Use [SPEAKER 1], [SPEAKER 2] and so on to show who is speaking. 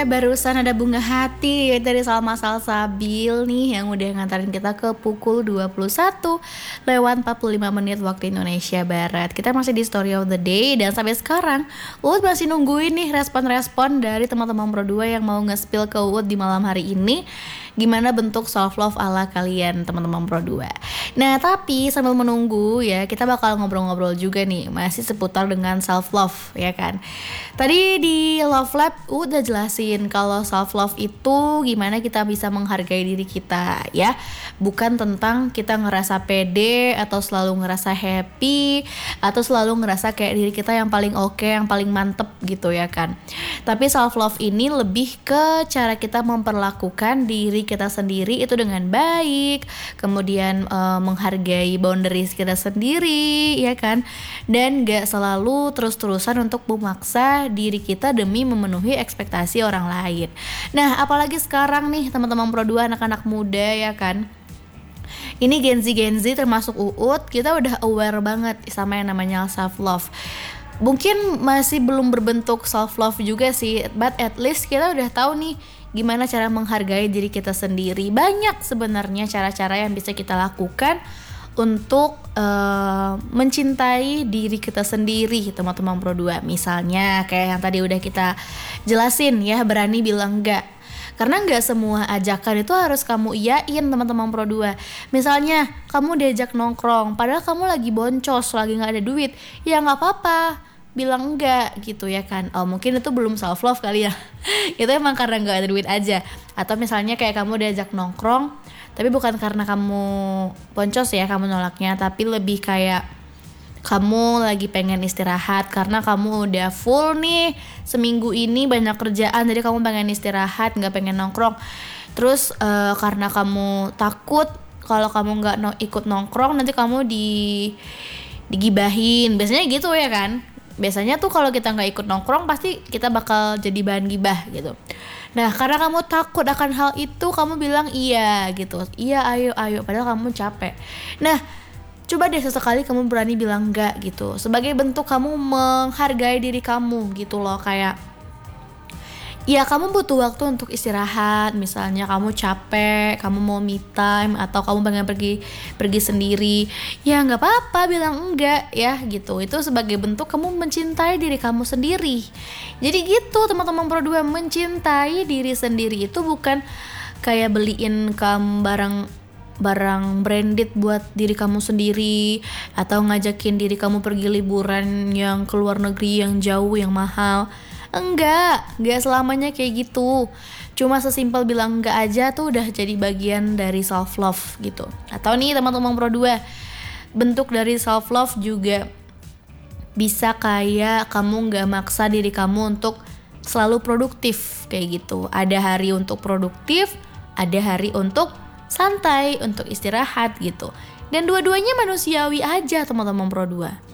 [SPEAKER 1] Barusan ada Bunga Hati dari Salma Salsabil nih yang udah ngantarin kita ke pukul 21 lewat 45 menit waktu Indonesia Barat. Kita masih di Story of the Day dan sampai sekarang Uut masih nungguin nih respon-respon dari teman-teman Pro 2 yang mau nge-spill ke Uut di malam hari ini. Gimana bentuk self love ala kalian teman-teman Pro 2. Nah, tapi sambil menunggu ya, kita bakal ngobrol-ngobrol juga nih masih seputar dengan self love ya kan. Tadi di Love Lab udah jelasin kalau self love itu gimana kita bisa menghargai diri kita ya. Bukan tentang kita ngerasa pede atau selalu ngerasa happy atau selalu ngerasa kayak diri kita yang paling oke, yang paling mantep gitu ya kan. Tapi self love ini lebih ke cara kita memperlakukan diri kita sendiri itu dengan baik, kemudian menghargai boundaries kita sendiri ya kan, dan gak selalu terus-terusan untuk memaksa diri kita demi memenuhi ekspektasi orang lain. Nah, apalagi sekarang nih teman-teman Pro 2, anak-anak muda ya kan, ini Gen Z termasuk Uut, kita udah aware banget sama yang namanya self love. Mungkin masih belum berbentuk self love juga sih, but at least kita udah tahu nih gimana cara menghargai diri kita sendiri. Banyak sebenarnya cara-cara yang bisa kita lakukan untuk mencintai diri kita sendiri teman-teman Pro 2. Misalnya kayak yang tadi udah kita jelasin ya, berani bilang enggak. Karena gak semua ajakan itu harus kamu iyain teman-teman Pro 2. Misalnya kamu diajak nongkrong padahal kamu lagi boncos, lagi gak ada duit, ya gak apa-apa, bilang enggak gitu ya kan. Oh, mungkin itu belum self love kali ya. Itu emang karena gak ada duit aja. Atau misalnya kayak kamu diajak nongkrong tapi bukan karena kamu boncos ya kamu nolaknya, tapi lebih kayak kamu lagi pengen istirahat karena kamu udah full nih seminggu ini, banyak kerjaan, jadi kamu pengen istirahat, gak pengen nongkrong. Terus karena kamu takut kalau kamu gak ikut nongkrong nanti kamu digibahin, biasanya gitu ya kan. Biasanya tuh kalau kita gak ikut nongkrong pasti kita bakal jadi bahan gibah gitu. Nah, karena kamu takut akan hal itu, kamu bilang iya gitu. Iya, ayo, padahal kamu capek. Nah, coba deh sesekali kamu berani bilang enggak gitu. Sebagai bentuk kamu menghargai diri kamu gitu loh. Kayak ya kamu butuh waktu untuk istirahat. Misalnya kamu capek, kamu mau me time, atau kamu pengen pergi sendiri, ya gak apa-apa bilang enggak ya gitu. Itu sebagai bentuk kamu mencintai diri kamu sendiri. Jadi gitu teman-teman Pro 2, mencintai diri sendiri itu bukan kayak beliin kamu barang branded buat diri kamu sendiri, atau ngajakin diri kamu pergi liburan yang ke luar negeri yang jauh, yang mahal. Enggak selamanya kayak gitu. Cuma sesimpel bilang enggak aja tuh udah jadi bagian dari self love gitu. Atau nih teman-teman Pro 2, bentuk dari self love juga bisa kayak kamu gak maksa diri kamu untuk selalu produktif kayak gitu. Ada hari untuk produktif, ada hari untuk santai, untuk istirahat gitu. Dan dua-duanya manusiawi aja teman-teman Pro 2.